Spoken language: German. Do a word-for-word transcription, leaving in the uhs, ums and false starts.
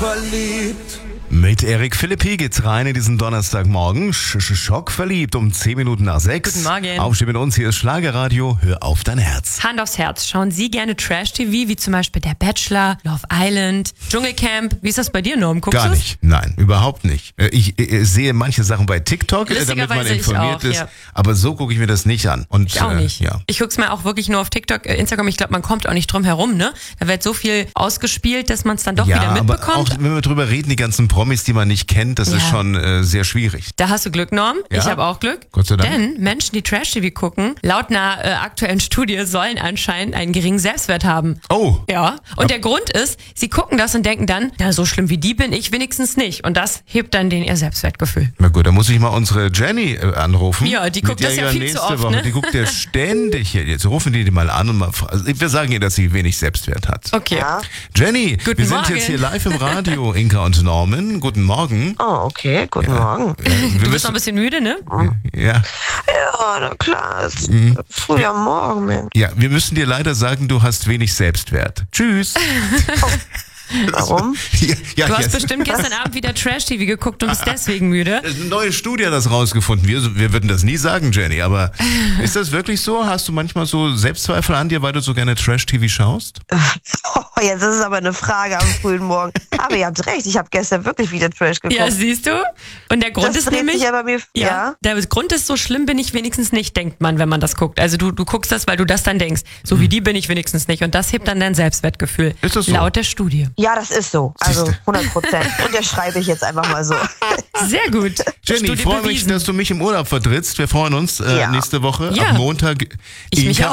Schockverliebt. Mit Erik Philippi geht's rein in diesen Donnerstagmorgen. Sch -sch Schockverliebt um zehn Minuten nach sechs. Guten Morgen. Aufstehen mit uns, hier ist Schlagerradio. Hör auf dein Herz. Hand aufs Herz. Schauen Sie gerne Trash-T V, wie zum Beispiel Der Bachelor, Love Island, Dschungelcamp. Wie ist das bei dir, Norm? Guckst Gar du's? nicht. Nein, überhaupt nicht. Ich, ich sehe manche Sachen bei TikTok, damit man Lustigerweise informiert ich auch, ist. ja. Aber so gucke ich mir das nicht an. Und, Ich auch nicht. Äh, ja. Ich guck's mir auch wirklich nur auf TikTok, äh, Instagram. Ich glaube, man kommt auch nicht drum herum, ne? Da wird so viel ausgespielt, dass man es dann doch Ja, wieder aber mitbekommt. auch wenn wir drüber reden, die ganzen Promis, die man nicht kennt, das Ja. ist schon äh, sehr schwierig. Da hast du Glück, Norm. Ja. Ich habe auch Glück. Gott sei Dank. Denn Menschen, die Trash-T V gucken, laut einer äh, aktuellen Studie sollen anscheinend einen geringen Selbstwert haben. Oh. Ja. Und der Grund ist, sie gucken das und denken dann, na, so schlimm wie die bin ich wenigstens nicht. Und das hebt dann den ihr Selbstwertgefühl. Na gut, dann muss ich mal unsere Jenny äh, anrufen. Ja, die guckt Mit der das ja ich viel nächste zu oft, Woche, ne? Die guckt ja ständig hier. Jetzt rufen die die mal an und mal fra- also wir sagen ihr, dass sie wenig Selbstwert hat. Okay. Ja. Jenny, Guten wir sind Morgen. jetzt hier live im Radio, Inka und Norman. Guten Morgen. Oh, okay, guten Morgen. Äh, wir Du bist noch ein bisschen müde, ne? ja, Ja, na klar, es ist früh am Morgen, Mensch. ja, wir müssen dir leider sagen, du hast wenig Selbstwert. Tschüss. Warum? ja, ja, Du hast jetzt- bestimmt gestern Abend wieder Trash-T V geguckt und bist deswegen müde. Eine neue Studie hat das rausgefunden. Wir, wir würden das nie sagen, Jenny, aber ist das wirklich so? Hast du manchmal so Selbstzweifel an dir, weil du so gerne Trash-T V schaust? Oh, jetzt ist es aber eine Frage am frühen Morgen. Aber ihr habt recht, ich habe gestern wirklich wieder Trash geguckt. Ja, siehst du? Und der Grund das ist dreht nämlich... sich ja bei mir, ja. Ja, der Grund ist, so schlimm bin ich wenigstens nicht, denkt man, wenn man das guckt. Also du, du guckst das, weil du das dann denkst. So wie die bin ich wenigstens nicht. Und das hebt dann dein Selbstwertgefühl. Ist das so? Laut der Studie. Ja, das ist so. Also Siehste. hundert Prozent. Und der schreibe ich jetzt einfach mal so. Sehr gut. Jenny, ich Studie freue mich, bewiesen. dass du mich im Urlaub vertrittst. Wir freuen uns äh, Ja. nächste Woche Ja. ab Montag. Ich mich Inka